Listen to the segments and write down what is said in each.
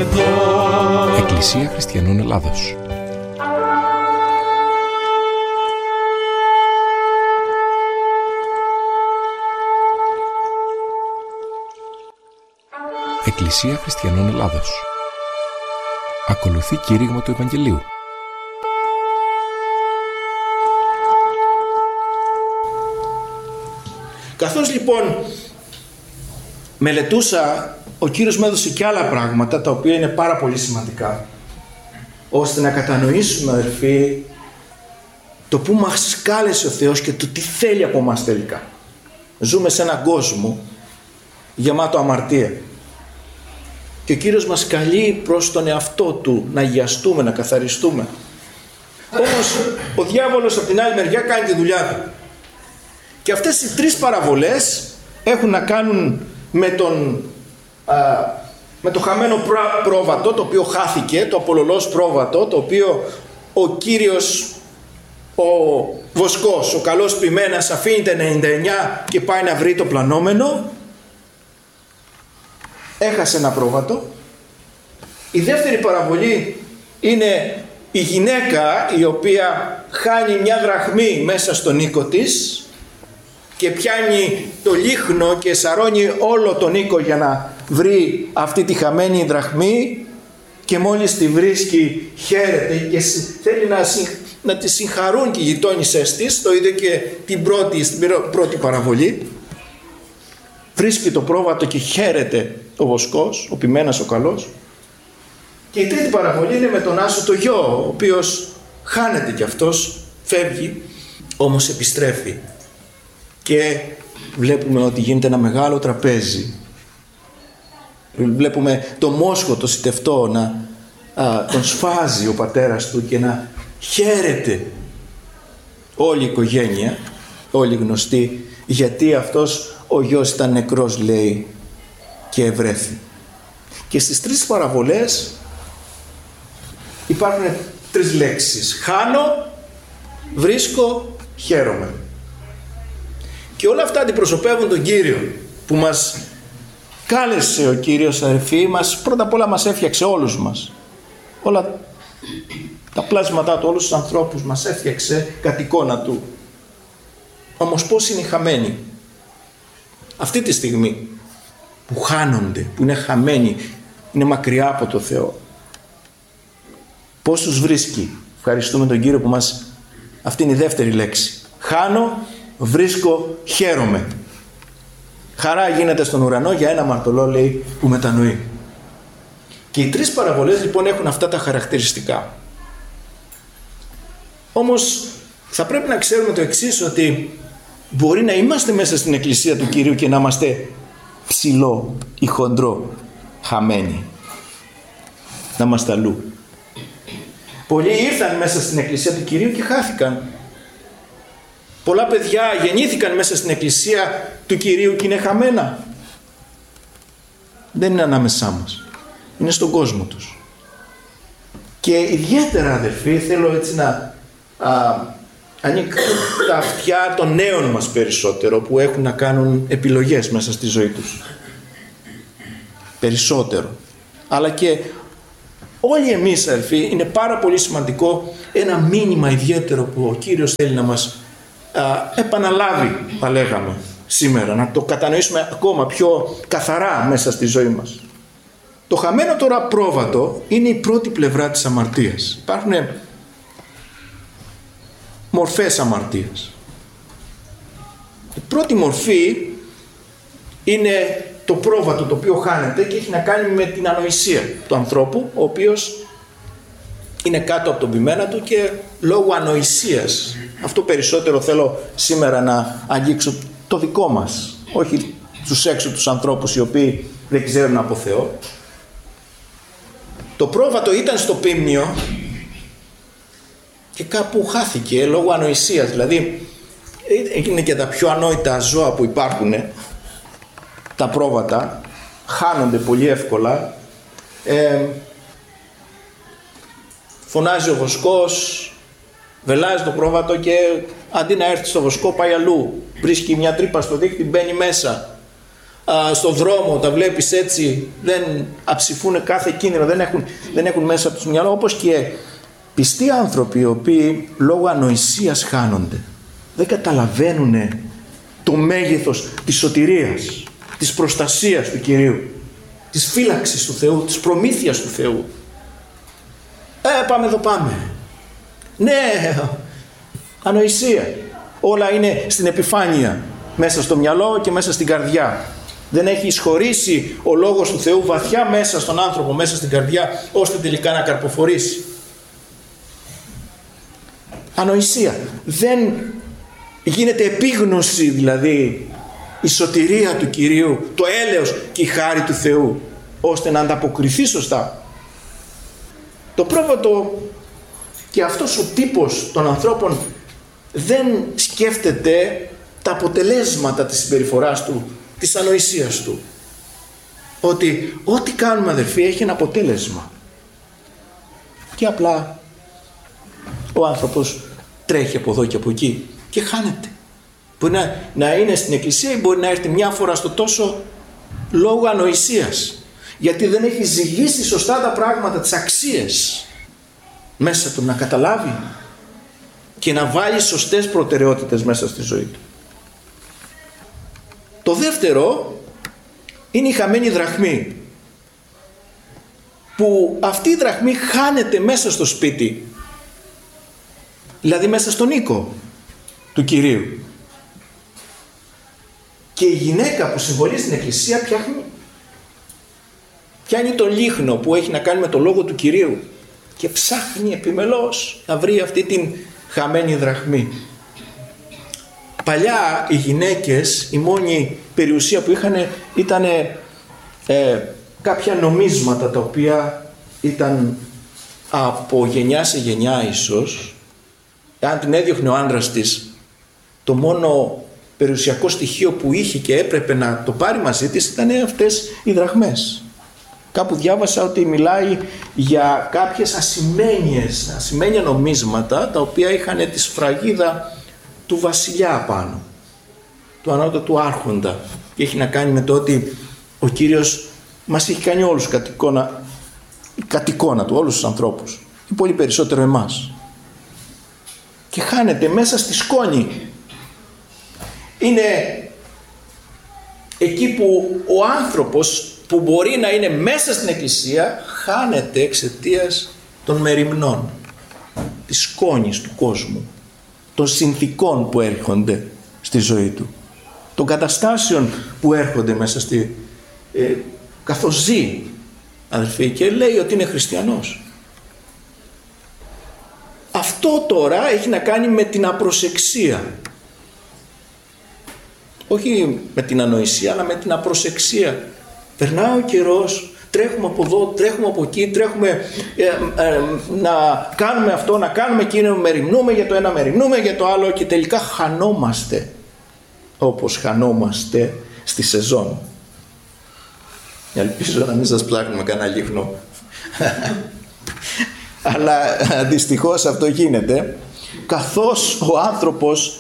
εδώ. Εκκλησία Χριστιανών Ελλάδος. Εκκλησία Χριστιανών Ελλάδος. Ακολουθεί κήρυγμα του Ευαγγελίου. Καθώς λοιπόν μελετούσα, ο Κύριος μου έδωσε και άλλα πράγματα τα οποία είναι πάρα πολύ σημαντικά, ώστε να κατανοήσουμε, αδελφοί, το που μας κάλεσε ο Θεός και το τι θέλει από μας τελικά. Ζούμε σε έναν κόσμο γεμάτο αμαρτία και ο Κύριος μας καλεί προς τον εαυτό Του να αγιαστούμε, να καθαριστούμε. Όμως ο διάβολος από την άλλη μεριά κάνει τη δουλειά του. Και αυτές οι τρεις παραβολές έχουν να κάνουν με το χαμένο πρόβατο, το οποίο χάθηκε, το απολωλός πρόβατο, το οποίο ο Κύριος, ο βοσκός, ο καλός ποιμένας, αφήνει τα 99 και πάει να βρει το πλανόμενο. Έχασε ένα πρόβατο. Η δεύτερη παραβολή είναι η γυναίκα η οποία χάνει μια δραχμή μέσα στον οίκο της και πιάνει το λίχνο και σαρώνει όλο τον οίκο για να βρει αυτή τη χαμένη δραχμή, και μόλις τη βρίσκει χαίρεται και θέλει να τη συγχαρούν και οι γειτόνισσες της. Το είδε και στην πρώτη παραβολή. Βρίσκει το πρόβατο και χαίρεται ο βοσκός, ο ποιμένας ο καλός. Και η τρίτη παραβολή είναι με τον Άσο το γιο, ο οποίος χάνεται κι αυτός, φεύγει, όμως επιστρέφει. Και βλέπουμε ότι γίνεται ένα μεγάλο τραπέζι. Βλέπουμε το μόσχο, το σιτευτό, να τον σφάζει ο πατέρας του και να χαίρεται όλη η οικογένεια, όλοι γνωστοί, γιατί αυτός ο γιος ήταν νεκρός, λέει, και ευρέθη. Και στις τρεις παραβολές υπάρχουν τρεις λέξεις: χάνω, βρίσκω, χαίρομαι. Και όλα αυτά αντιπροσωπεύουν τον Κύριο που μας κάλεσε ο Κύριος, αδελφοί μας. Πρώτα απ' όλα μας έφτιαξε όλους μας, όλα τα πλάσματά του, όλους τους ανθρώπους μας έφτιαξε κατ' εικόνα του. Όμως πώς είναι οι χαμένοι αυτή τη στιγμή που χάνονται, που είναι χαμένοι, είναι μακριά από το Θεό? Πώς τους βρίσκει? Ευχαριστούμε τον Κύριο που μας, αυτή είναι η δεύτερη λέξη: χάνω, βρίσκω, χαίρομαι. Χαρά γίνεται στον ουρανό για ένα αμαρτωλό, λέει, που μετανοεί. Και οι τρεις παραβολές λοιπόν έχουν αυτά τα χαρακτηριστικά. Όμως θα πρέπει να ξέρουμε το εξής, ότι μπορεί να είμαστε μέσα στην εκκλησία του Κυρίου και να είμαστε ψηλό ή χοντρό χαμένοι, να είμαστε αλλού. Πολλοί ήρθαν μέσα στην εκκλησία του Κυρίου και χάθηκαν. Πολλά παιδιά γεννήθηκαν μέσα στην εκκλησία του Κυρίου και είναι χαμένα. Δεν είναι ανάμεσά μας, είναι στον κόσμο τους. Και ιδιαίτερα, αδελφοί, θέλω έτσι να ανοίξω τα αυτιά των νέων μας περισσότερο, που έχουν να κάνουν επιλογές μέσα στη ζωή τους περισσότερο. Αλλά και όλοι εμείς, αδελφοί, είναι πάρα πολύ σημαντικό ένα μήνυμα ιδιαίτερο που ο Κύριος θέλει να μας επαναλάβει, θα λέγαμε σήμερα, να το κατανοήσουμε ακόμα πιο καθαρά μέσα στη ζωή μας. Το χαμένο τώρα πρόβατο είναι η πρώτη πλευρά της αμαρτίας. Υπάρχουν μορφές αμαρτίας. Η πρώτη μορφή είναι το πρόβατο το οποίο χάνεται και έχει να κάνει με την ανοησία του ανθρώπου, ο οποίος είναι κάτω από τον ποιμένα του και λόγω ανοησίας. Αυτό περισσότερο θέλω σήμερα να αγγίξω το δικό μας, όχι τους έξω τους ανθρώπους οι οποίοι δεν ξέρουν από Θεό. Το πρόβατο ήταν στο πίμνιο και κάπου χάθηκε λόγω ανοησίας. Δηλαδή είναι και τα πιο ανόητα ζώα που υπάρχουν, τα πρόβατα χάνονται πολύ εύκολα. Φωνάζει ο βοσκός, βελάζει το πρόβατο και αντί να έρθει στο βοσκό πάει αλλού. Βρίσκει μια τρύπα στο δίχτυ, μπαίνει μέσα. στον δρόμο, τα βλέπεις έτσι, δεν αψηφούν κάθε κίνδυνο, δεν έχουν μέσα από τους μυαλό, όπως και πιστοί άνθρωποι οι οποίοι λόγω ανοησίας χάνονται. Δεν καταλαβαίνουν το μέγεθος της σωτηρίας, της προστασίας του Κυρίου, της φύλαξης του Θεού, της προμήθειας του Θεού. Πάμε εδώ πάμε. Ναι, ανοησία. Όλα είναι στην επιφάνεια, μέσα στο μυαλό και μέσα στην καρδιά. Δεν έχει εισχωρήσει ο λόγος του Θεού βαθιά μέσα στον άνθρωπο, μέσα στην καρδιά, ώστε τελικά να καρποφορήσει. Ανοησία. Δεν γίνεται επίγνωση, δηλαδή η σωτηρία του Κυρίου, το έλεος και η χάρη του Θεού, ώστε να ανταποκριθεί σωστά. Το πρόβατο και αυτός ο τύπος των ανθρώπων δεν σκέφτεται τα αποτελέσματα της συμπεριφοράς του, της ανοησίας του. Ότι ό,τι κάνουμε, αδερφοί, έχει ένα αποτέλεσμα. Και απλά ο άνθρωπος τρέχει από εδώ και από εκεί και χάνεται. Μπορεί να είναι στην εκκλησία ή μπορεί να έρθει μια φορά στο τόσο λόγω ανοησίας. Γιατί δεν έχει ζυγίσει σωστά τα πράγματα, τις αξίες μέσα του, να καταλάβει και να βάλει σωστές προτεραιότητες μέσα στη ζωή του. Το δεύτερο είναι η χαμένη δραχμή, που αυτή η δραχμή χάνεται μέσα στο σπίτι, δηλαδή μέσα στον οίκο του Κυρίου. Και η γυναίκα που συμβολίζει στην εκκλησία πιάνει το λίχνο που έχει να κάνει με το λόγο του Κυρίου και ψάχνει επιμελώς να βρει αυτή την χαμένη δραχμή. Παλιά οι γυναίκες, η μόνη περιουσία που είχαν ήταν κάποια νομίσματα, τα οποία ήταν από γενιά σε γενιά ίσως. Αν την έδιωχνε ο άντρας της, το μόνο περιουσιακό στοιχείο που είχε και έπρεπε να το πάρει μαζί της ήταν αυτές οι δραχμές. Κάπου διάβασα ότι μιλάει για κάποιες ασημένια νομίσματα, τα οποία είχαν τη σφραγίδα του βασιλιά πάνω, του ανώτατου άρχοντα, και έχει να κάνει με το ότι ο Κύριος μας έχει κάνει όλους κατ' εικόνα του, όλους τους ανθρώπους, ή πολύ περισσότερο εμάς, και χάνεται μέσα στη σκόνη. Είναι εκεί που ο άνθρωπος που μπορεί να είναι μέσα στην εκκλησία χάνεται εξαιτίας των μεριμνών, της σκόνης του κόσμου, των συνθηκών που έρχονται στη ζωή του, των καταστάσεων που έρχονται μέσα καθώς ζει, αδελφοί, και λέει ότι είναι χριστιανός. Αυτό τώρα έχει να κάνει με την απροσεξία. Όχι με την ανοησία, αλλά με την απροσεξία. Περνάει ο καιρός, τρέχουμε από εδώ, τρέχουμε από εκεί, τρέχουμε να κάνουμε αυτό, να κάνουμε εκείνο, μεριμνούμε για το ένα, μεριμνούμε για το άλλο, και τελικά χανόμαστε, όπως χανόμαστε στη σεζόν. Ελπίζω να μην σας πλάκνουμε κανένα λίχνο. Αλλά δυστυχώς αυτό γίνεται, καθώς ο άνθρωπος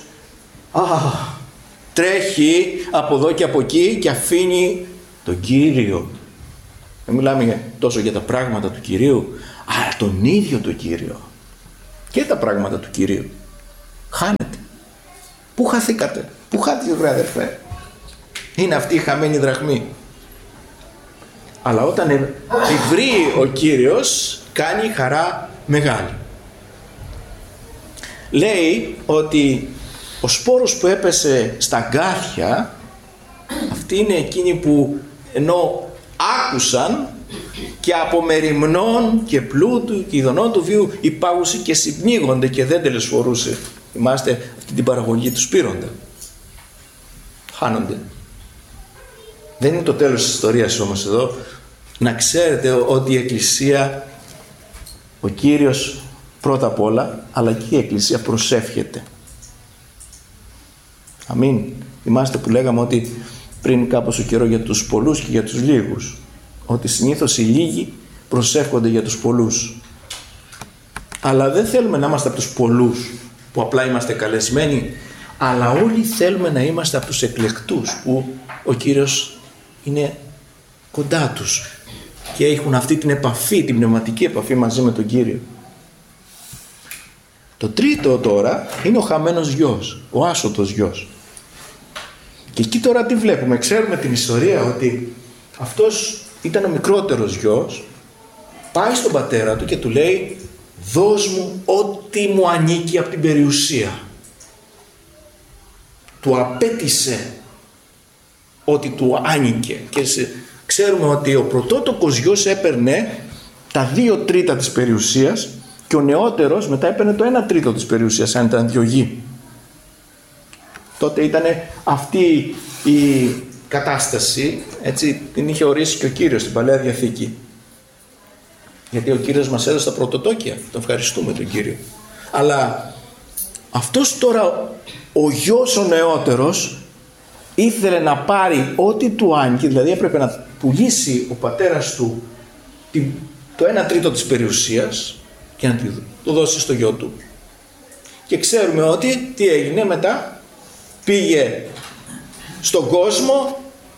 τρέχει από εδώ και από εκεί και αφήνει τον Κύριο. Δεν μιλάμε τόσο για τα πράγματα του Κυρίου, αλλά τον ίδιο τον Κύριο και τα πράγματα του Κυρίου. Χάνεται. Πού χαθήκατε? Πού χάθηκε, βρε αδερφέ? Είναι αυτή η χαμένη δραχμή. Αλλά όταν τη βρει ο Κύριος, κάνει χαρά μεγάλη. Λέει ότι ο σπόρος που έπεσε στα γκάθια, αυτοί είναι εκείνοι που ενώ άκουσαν και από μεριμνών και πλούτου και ειδονών του βίου υπάγουσι και συμπνίγονται και δεν τελεσφορούσε. Θυμάστε αυτή την παραγωγή του Σπύροντα. Χάνονται. Δεν είναι το τέλος της ιστορίας όμως εδώ. Να ξέρετε ότι η Εκκλησία, ο Κύριος πρώτα απ' όλα, αλλά και η Εκκλησία προσεύχεται. Αμήν. Θυμάστε που λέγαμε ότι πριν κάποιο καιρό για τους πολλούς και για τους λίγους, ότι συνήθως οι λίγοι προσεύχονται για τους πολλούς. Αλλά δεν θέλουμε να είμαστε από τους πολλούς που απλά είμαστε καλεσμένοι, αλλά όλοι θέλουμε να είμαστε από τους εκλεκτούς που ο Κύριος είναι κοντά τους και έχουν αυτή την επαφή, την πνευματική επαφή μαζί με τον Κύριο. Το τρίτο τώρα είναι ο χαμένος γιος, ο άσωτος γιος. Και εκεί τώρα τι βλέπουμε? Ξέρουμε την ιστορία ότι αυτός ήταν ο μικρότερος γιος, πάει στον πατέρα του και του λέει «Δώσ' μου ό,τι μου ανήκει από την περιουσία». Του απέτησε ό,τι του άνοικε και ξέρουμε ότι ο πρωτότοκος γιος έπαιρνε τα 2/3 της περιουσίας και ο νεότερος μετά έπαιρνε το 1/3 της περιουσίας αν ήταν 2 γη. Τότε ήταν αυτή η κατάσταση, έτσι την είχε ορίσει και ο Κύριος στην Παλαιά Διαθήκη. Γιατί ο Κύριος μας έδωσε τα πρωτοτόκια, τον ευχαριστούμε τον Κύριο. Αλλά αυτός τώρα ο γιος ο νεότερος ήθελε να πάρει ό,τι του άνοιγε, δηλαδή έπρεπε να πουλήσει ο πατέρας του το 1/3 της περιουσίας και να το δώσει στο γιο του. Και ξέρουμε ότι τι έγινε μετά? Πήγε στον κόσμο,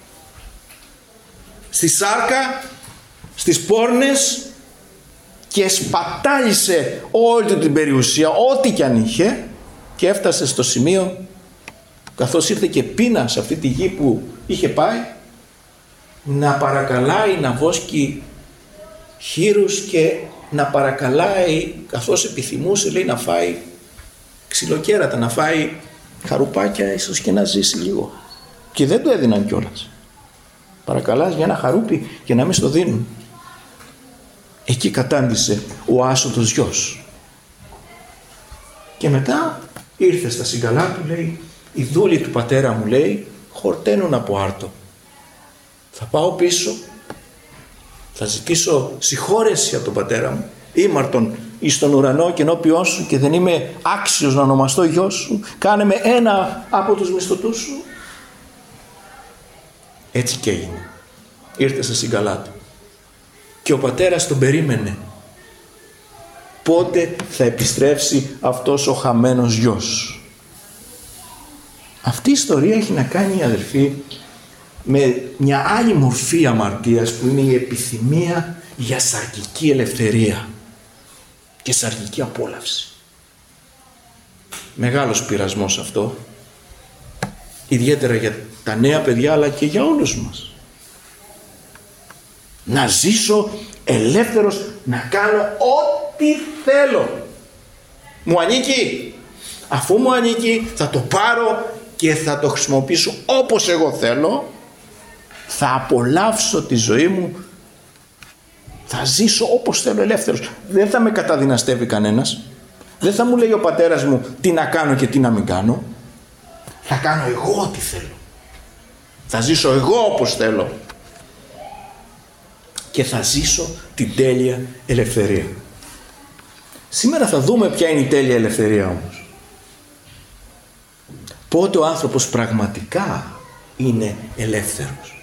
στη σάρκα, στις πόρνες και σπατάλησε όλη την περιουσία, ό,τι κι αν είχε, και έφτασε στο σημείο, καθώς ήρθε και πείνα σε αυτή τη γη που είχε πάει, να παρακαλάει να βόσκει χείρους και να παρακαλάει, καθώς επιθυμούσε, λέει, να φάει ξυλοκέρατα, να φάει χαρουπάκια, ίσως και να ζήσει λίγο. Και δεν του έδιναν κιόλας. Παρακαλάς για ένα χαρούπι και να μην στο δίνουν. Εκεί κατάντησε ο άσωτος γιος. Και μετά ήρθε στα συγκαλά του, λέει, οι δούλοι του πατέρα μου, λέει, χορταίνουν από άρτο. Θα πάω πίσω, θα ζητήσω συγχώρεση από τον πατέρα μου, ήμαρτον εις τον ουρανό και ενώπιόν σου, και δεν είμαι άξιος να ονομαστώ γιος σου, κάνε με ένα από τους μισθωτούς σου. Έτσι και έγινε. Ήρθε στα συγκαλά του και ο πατέρας τον περίμενε. Πότε θα επιστρέψει αυτός ο χαμένος γιος? Αυτή η ιστορία έχει να κάνει, αδελφοί, με μια άλλη μορφή αμαρτίας που είναι η επιθυμία για σαρκική ελευθερία και σαρκική απόλαυση. Μεγάλος πειρασμός αυτό, ιδιαίτερα για τα νέα παιδιά αλλά και για όλους μας. Να ζήσω ελεύθερος, να κάνω ό,τι θέλω. Μου ανήκει. Αφού μου ανήκει θα το πάρω και θα το χρησιμοποιήσω όπως εγώ θέλω. Θα απολαύσω τη ζωή μου. Θα ζήσω όπως θέλω ελεύθερος. Δεν θα με καταδυναστεύει κανένας. Δεν θα μου λέει ο πατέρας μου τι να κάνω και τι να μην κάνω. Θα κάνω εγώ ό,τι θέλω. Θα ζήσω εγώ όπως θέλω. Και θα ζήσω την τέλεια ελευθερία. Σήμερα θα δούμε ποια είναι η τέλεια ελευθερία όμως. Πότε ο άνθρωπος πραγματικά είναι ελεύθερος.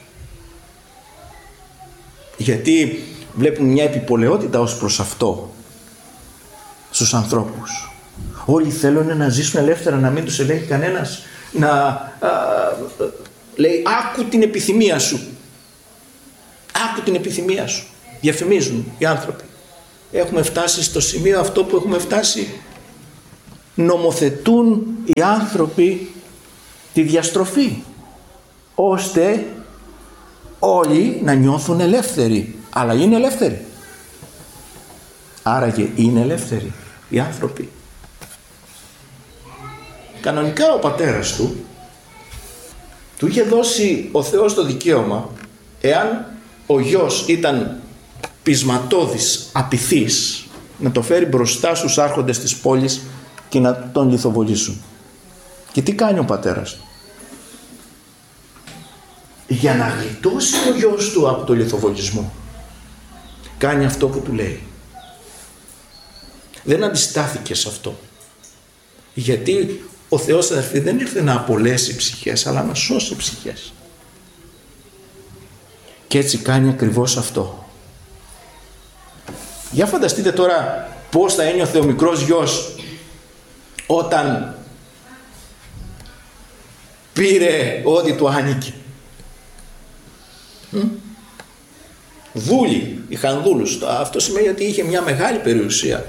Γιατί βλέπουμε μια επιπολαιότητα ως προς αυτό στους ανθρώπους. Όλοι θέλουν να ζήσουν ελεύθερα, να μην τους ελέγχει κανένας, να λέει άκου την επιθυμία σου. Άκου την επιθυμία σου. Διαφημίζουν οι άνθρωποι. Έχουμε φτάσει στο σημείο αυτό που έχουμε φτάσει. Νομοθετούν οι άνθρωποι τη διαστροφή, ώστε όλοι να νιώθουν ελεύθεροι. Αλλά είναι ελεύθεροι? Άραγε είναι ελεύθεροι οι άνθρωποι? Κανονικά ο πατέρας του είχε δώσει ο Θεός το δικαίωμα, εάν ο γιος ήταν πεισματώδης, απειθής, να το φέρει μπροστά στους άρχοντες της πόλης και να τον λιθοβολήσουν. Και τι κάνει ο πατέρας του? Για να γλιτώσει ο γιος του από το λιθοβολισμό, κάνει αυτό που του λέει. Δεν αντιστάθηκε σε αυτό. Γιατί ο Θεός, αδελφοί, δεν ήρθε να απολέσει ψυχές, αλλά να σώσει ψυχές. Και έτσι κάνει ακριβώς αυτό. Για φανταστείτε τώρα πώς θα ένιωθε ο μικρός γιος όταν πήρε ό,τι του άνοικε. Δούλοι, είχαν δούλους. Αυτό σημαίνει ότι είχε μια μεγάλη περιουσία.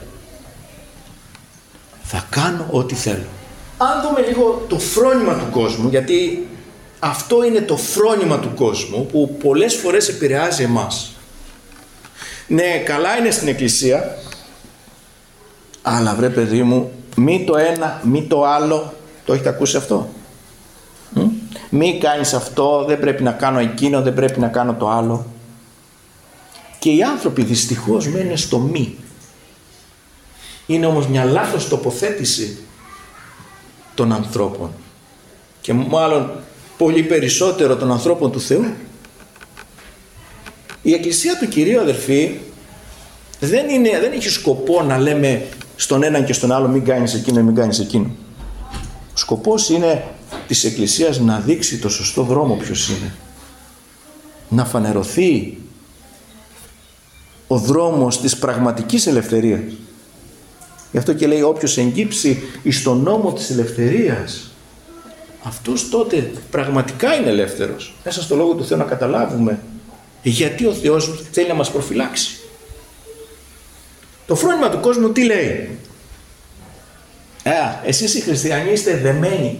Θα κάνω ό,τι θέλω. Αν δούμε λίγο το φρόνημα του κόσμου, γιατί αυτό είναι το φρόνημα του κόσμου που πολλές φορές επηρεάζει εμάς. Ναι, καλά είναι στην εκκλησία, αλλά βρε παιδί μου, μη το ένα, μη το άλλο. Το έχετε ακούσει αυτό? Μη κάνεις αυτό, δεν πρέπει να κάνω εκείνο, δεν πρέπει να κάνω το άλλο. Και οι άνθρωποι δυστυχώς μένουν στο μη. Είναι όμως μια λάθος τοποθέτηση των ανθρώπων, και μάλλον πολύ περισσότερο των ανθρώπων του Θεού. Η Εκκλησία του Κυρίου, αδερφοί, δεν έχει σκοπό να λέμε στον έναν και στον άλλο μην κάνεις εκείνο, μην κάνεις εκείνο. Ο σκοπός είναι της Εκκλησίας να δείξει το σωστό δρόμο ποιος είναι. Να φανερωθεί ο δρόμος της πραγματικής ελευθερίας. Γι' αυτό και λέει όποιος εγκύψει εις τον νόμο της ελευθερίας, αυτός τότε πραγματικά είναι ελεύθερος. Μέσα στο Λόγο του Θεού να καταλάβουμε γιατί ο Θεός θέλει να μας προφυλάξει. Το φρόνημα του κόσμου τι λέει? Εσείς οι χριστιανοί είστε δεμένοι.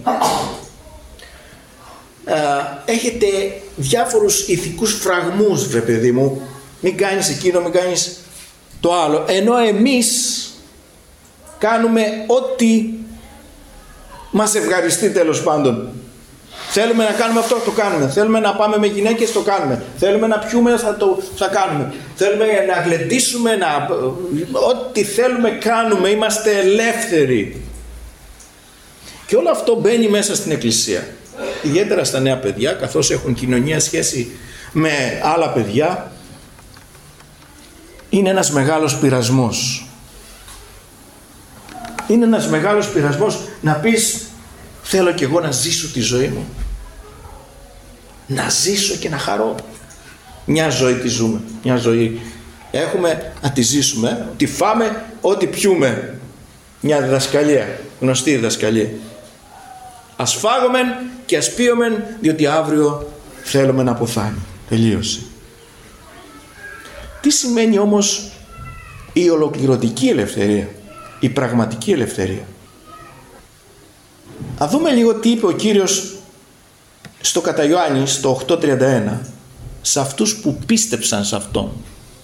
Έχετε διάφορους ηθικούς φραγμούς, βρε παιδί μου. Μην κάνεις εκείνο, μην κάνεις το άλλο. Ενώ εμείς κάνουμε ό,τι μας ευχαριστεί, τέλος πάντων. Θέλουμε να κάνουμε αυτό, το κάνουμε. Θέλουμε να πάμε με γυναίκες, το κάνουμε. Θέλουμε να πιούμε, θα κάνουμε. Θέλουμε να γλεντήσουμε, ό,τι θέλουμε κάνουμε. Είμαστε ελεύθεροι. Και όλο αυτό μπαίνει μέσα στην Εκκλησία. Ιδιαίτερα στα νέα παιδιά, καθώς έχουν κοινωνία σχέση με άλλα παιδιά, είναι ένας μεγάλος πειρασμός. Είναι ένας μεγάλος πειρασμός να πεις θέλω κι εγώ να ζήσω τη ζωή μου. Να ζήσω και να χαρώ. Μια ζωή τη ζούμε. Μια ζωή έχουμε να τη ζήσουμε. Ό,τι φάμε, ό,τι πιούμε. Μια διδασκαλία. Γνωστή διδασκαλία. Ας φάγομεν και ας πίωμεν, διότι αύριο θέλουμε να αποθάνει. Τελείωσε. Τι σημαίνει όμως η ολοκληρωτική ελευθερία, η πραγματική ελευθερία? Α δούμε λίγο τι είπε ο Κύριος στο κατά Ιωάννη, στο 8:31, σε αυτούς που πίστεψαν σε Αυτόν.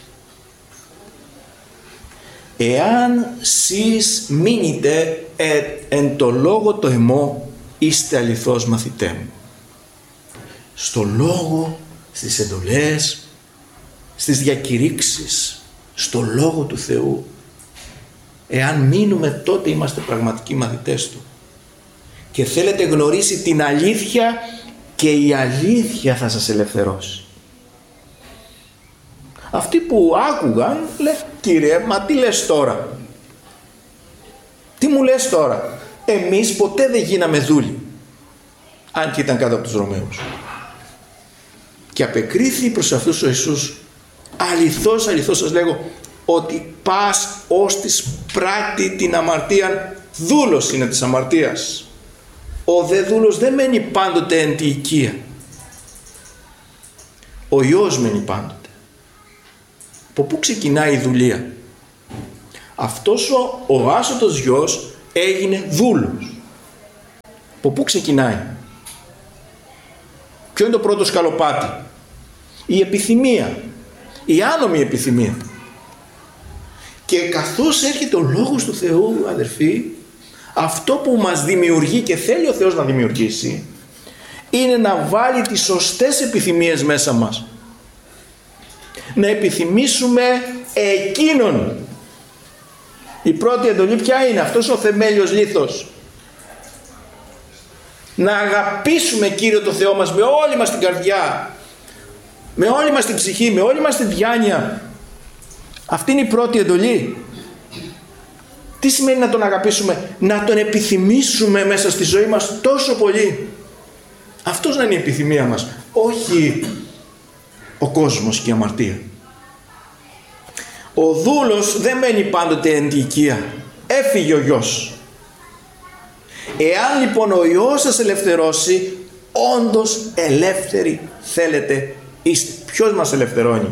Εάν σεις μείνετε εν το λόγο το εμό, είστε αληθώς μαθητέ μου. Στο λόγο, στις εντολές, στις διακηρύξεις, στο λόγο του Θεού. Εάν μείνουμε, τότε είμαστε πραγματικοί μαθητές Του. Και θέλετε γνωρίσει την αλήθεια, και η αλήθεια θα σας ελευθερώσει. Αυτοί που άκουγαν λένε Κύριε, μα τι λες τώρα? Τι μου λες τώρα? Εμείς ποτέ δεν γίναμε δούλοι, αν και ήταν κάτω από τους Ρωμαίους. Και απεκρίθη προς αυτούς ο Ιησούς, αληθώς, αληθώς σας λέγω, ότι πας ως της πράττει την αμαρτία, δούλος είναι της αμαρτίας. Ο δε δούλος δεν μένει πάντοτε εν τη οικία. Ο Υιός μένει πάντοτε. Από πού ξεκινάει η δουλεία? Αυτός ο άσωτος γιος έγινε δούλος. Από πού ξεκινάει? Ποιο είναι το πρώτο σκαλοπάτι? Η επιθυμία, η άνομη επιθυμία. Και καθώς έρχεται ο Λόγος του Θεού, αδερφοί, αυτό που μας δημιουργεί και θέλει ο Θεός να δημιουργήσει είναι να βάλει τις σωστές επιθυμίες μέσα μας. Να επιθυμήσουμε εκείνον. Η πρώτη εντολή ποια είναι? Αυτός ο θεμέλιος λίθος. Να αγαπήσουμε Κύριο το Θεό μας με όλη μας την καρδιά, με όλη μας την ψυχή, με όλη μας την διάνοια. Αυτή είναι η πρώτη εντολή. Τι σημαίνει να τον αγαπήσουμε? Να τον επιθυμήσουμε μέσα στη ζωή μας τόσο πολύ. Αυτός να είναι η επιθυμία μας, όχι ο κόσμος και η αμαρτία. Ο δούλος δεν μένει πάντοτε εν τη οικία. Έφυγε ο γιος. Εάν λοιπόν ο Υιός σας ελευθερώσει, όντως ελεύθεροι θέλετε Ποιος μας ελευθερώνει?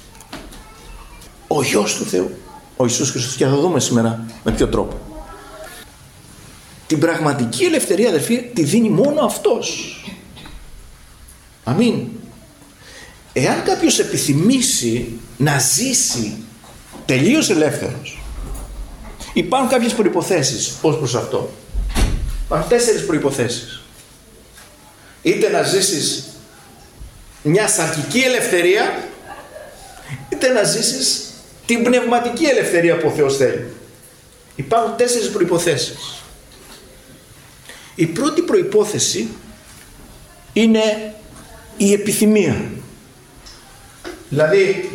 Ο Υιός του Θεού, ο Ιησούς Χριστός, και θα δούμε σήμερα με ποιο τρόπο. Την πραγματική ελευθερία, αδελφοί, τη δίνει μόνο Αυτός. Αμήν. Εάν κάποιος επιθυμήσει να ζήσει τελείως ελεύθερος, υπάρχουν κάποιες προϋποθέσεις ως προς αυτό. Υπάρχουν 4 προϋποθέσεις. Είτε να ζήσεις μια σαρκική ελευθερία, είτε να ζήσεις την πνευματική ελευθερία που ο Θεός θέλει. Υπάρχουν 4 προϋποθέσεις. Η πρώτη προϋπόθεση είναι η επιθυμία. Δηλαδή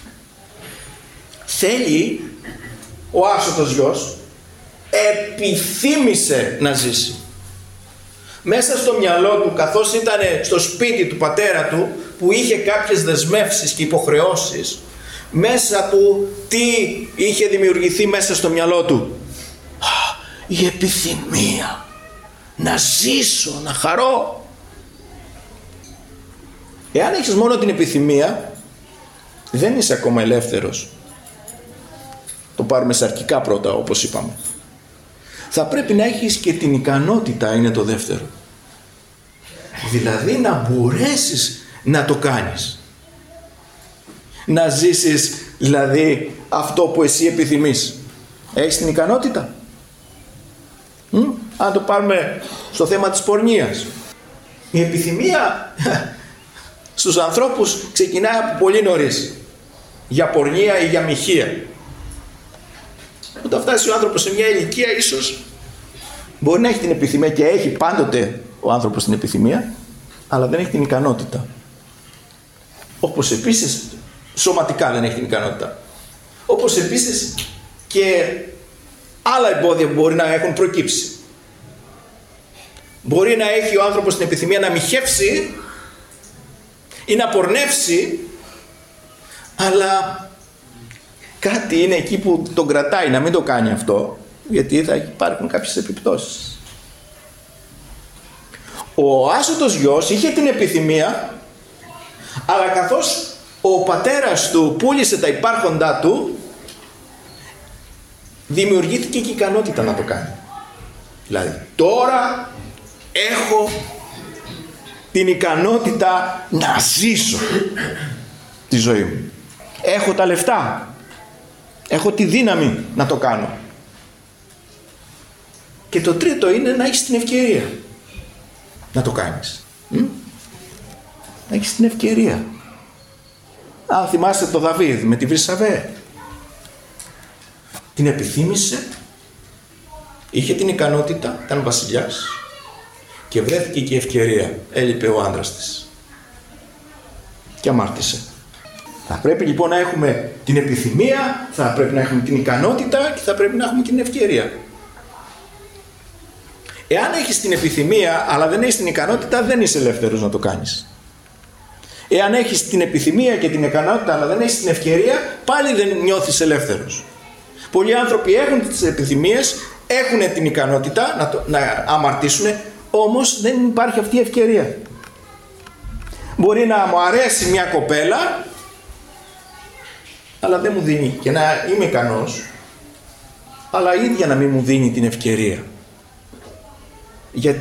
θέλει ο άσωτος γιος, επιθύμησε να ζήσει. Μέσα στο μυαλό του, καθώς ήταν στο σπίτι του πατέρα του, που είχε κάποιες δεσμεύσεις και υποχρεώσεις, μέσα του τι είχε δημιουργηθεί μέσα στο μυαλό του? Η επιθυμία να ζήσω, να χαρώ. Εάν έχεις μόνο την επιθυμία, δεν είσαι ακόμα ελεύθερος. Το πάρουμε σαρκικά πρώτα, όπως είπαμε. Θα πρέπει να έχεις και την ικανότητα, είναι το δεύτερο. Δηλαδή να μπορέσεις να το κάνεις. Να ζήσεις δηλαδή αυτό που εσύ επιθυμείς. Έχεις την ικανότητα? Αν το πάρουμε στο θέμα της πορνείας. Η επιθυμία στους ανθρώπους ξεκινάει από πολύ νωρίς. Για πορνεία ή για μοιχεία. Όταν φτάσει ο άνθρωπος σε μια ηλικία, ίσως μπορεί να έχει την επιθυμία, και έχει πάντοτε ο άνθρωπος την επιθυμία, αλλά δεν έχει την ικανότητα. Όπως επίσης σωματικά δεν έχει την ικανότητα. Όπως επίσης και άλλα εμπόδια που μπορεί να έχουν προκύψει. Μπορεί να έχει ο άνθρωπος την επιθυμία να μοιχεύσει ή να πορνεύσει, αλλά κάτι είναι εκεί που τον κρατάει να μην το κάνει αυτό, γιατί θα υπάρχουν κάποιες επιπτώσεις. Ο άσωτος γιος είχε την επιθυμία, αλλά καθώς ο πατέρας του πούλησε τα υπάρχοντά του, δημιουργήθηκε και η ικανότητα να το κάνει. Δηλαδή τώρα έχω την ικανότητα να ζήσω τη ζωή μου. Έχω τα λεφτά. Έχω τη δύναμη να το κάνω. Και το τρίτο είναι να έχεις την ευκαιρία να το κάνεις. Να έχεις την ευκαιρία. Αν θυμάστε το Δαβίδ με τη Βρυσαβέ. Την επιθύμησε, είχε την ικανότητα, ήταν βασιλιάς, και βρέθηκε και η ευκαιρία. Έλειπε ο άντρας της και αμάρτησε. Θα πρέπει λοιπόν να έχουμε την επιθυμία, θα πρέπει να έχουμε την ικανότητα και θα πρέπει να έχουμε την ευκαιρία. Εάν έχεις την επιθυμία αλλά δεν έχεις την ικανότητα, δεν είσαι ελεύθερος να το κάνεις. Εάν έχεις την επιθυμία και την ικανότητα αλλά δεν έχεις την ευκαιρία, πάλι δεν νιώθεις ελεύθερος. Πολλοί άνθρωποι έχουν τις επιθυμίες, έχουν την ικανότητα να αμαρτήσουν, όμως δεν υπάρχει αυτή η ευκαιρία. Μπορεί να μου αρέσει μια κοπέλα, αλλά δεν μου δίνει, και να είμαι ικανός, αλλά η ίδια να μην μου δίνει την ευκαιρία.